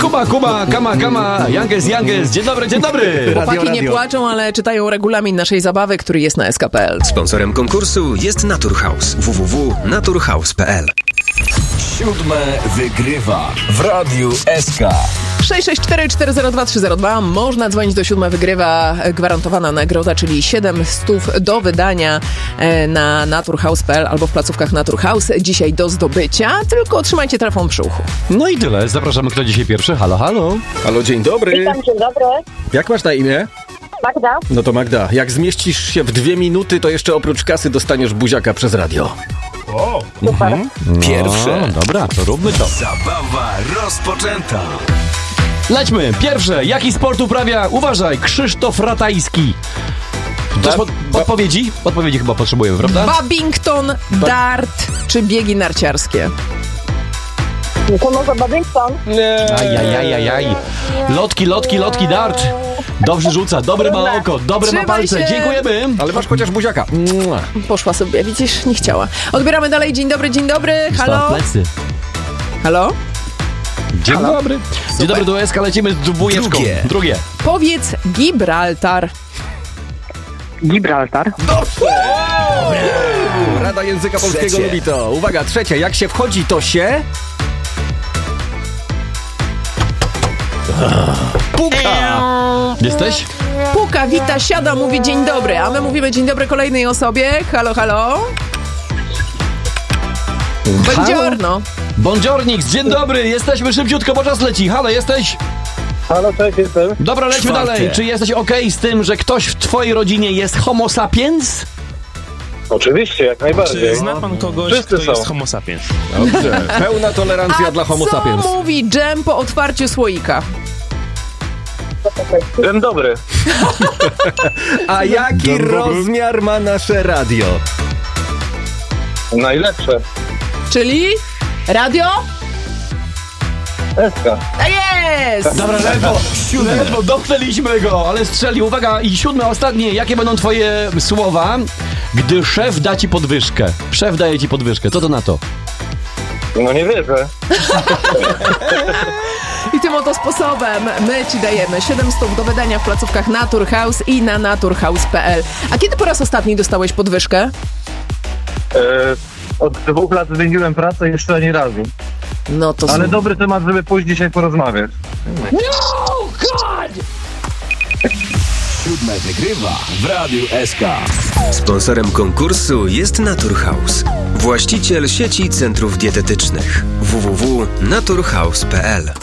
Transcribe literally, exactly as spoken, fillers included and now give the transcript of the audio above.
Kuba, Kuba, kama, kama, Janges, Janges. Dzień dobry, dzień dobry. Chłopaki nie płaczą, ale czytają regulamin naszej zabawy, który jest na S K kropka P L. Sponsorem konkursu jest Naturhaus. w w w kropka naturhaus kropka p l. Siódme wygrywa w Radiu S K. sześć sześć cztery cztery zero dwa trzy zero dwa. Można dzwonić do Siódme wygrywa. Gwarantowana nagroda, czyli siedem stów do wydania na naturhaus kropka p l albo w placówkach Naturhaus. Dzisiaj do zdobycia, tylko trzymajcie telefon przy uchu. No i tyle. Zapraszamy, kto dzisiaj pierwszy. Halo, halo. Halo, dzień dobry. Witam, dzień dobry. Jak masz na imię? Magda. No to Magda, jak zmieścisz się w dwie minuty, to jeszcze oprócz kasy dostaniesz buziaka przez radio. O, Super. Mhm. Pierwsze. No, dobra, to róbmy to. Zabawa rozpoczęta. Lećmy. Pierwsze. Jaki sport uprawia? Uważaj, Krzysztof Ratajski. Też pod, podpowiedzi? Podpowiedzi chyba potrzebujemy, prawda? Babington, dart czy biegi narciarskie? To może Babington? Nie. Ajajajajaj. Lotki, lotki, lotki, dart. Dobrze rzuca, dobre ma oko, dobre ma Trzymaj palce. się. Dziękujemy. Ale masz chociaż buziaka. Mua. Poszła sobie, widzisz, nie chciała. Odbieramy dalej. Dzień dobry, dzień dobry. Halo? Plecy. Halo? Dzień Halo? dobry. Dzień dobry, do S K lecimy z dwójeczką. Drugie. Drugie. Powiedz Gibraltar. Gibraltar. Rada Języka Polskiego Trzecie. lubi to. Uwaga, trzecie. Jak się wchodzi, to się... Puka. Jesteś? Puka, wita, siada, mówi dzień dobry, a my mówimy dzień dobry kolejnej osobie. Halo, halo? Buongiorno. Bądziornik, dzień dobry. Jesteśmy szybciutko, bo czas leci. Halo, jesteś? Halo, cześć, jestem. Dobra, lećmy Czwarte. dalej. Czy jesteś okej z tym, że ktoś w twojej rodzinie jest homo sapiens? Oczywiście, jak najbardziej. Czy zna pan kogoś, Wszyscy kto są. jest homo sapiens? Dobrze. Pełna tolerancja A dla homo co sapiens. mówi dżem po otwarciu słoika? Dzień dobry. A jaki rozmiar ma nasze radio? Najlepsze. Czyli radio? Eska. A jest! Dobra, lewo, lewo, dopnęliśmy go, ale strzelił. Uwaga, i siódme, ostatnie. Jakie będą twoje słowa, gdy szef da ci podwyżkę? Szef daje ci podwyżkę, co to na to? No nie wierzę. I tym oto sposobem my ci dajemy siedem stów do wydania w placówkach Naturhaus i na naturhaus kropka p l. A kiedy po raz ostatni dostałeś podwyżkę? E, od dwóch lat zmieniłem pracę jeszcze ani razu. No to Ale z- dobry temat, żeby pójść dzisiaj porozmawiać. Siódme wygrywa w Radiu S K. Sponsorem konkursu jest Naturhaus. Właściciel sieci centrów dietetycznych. w w w kropka naturhaus kropka p l.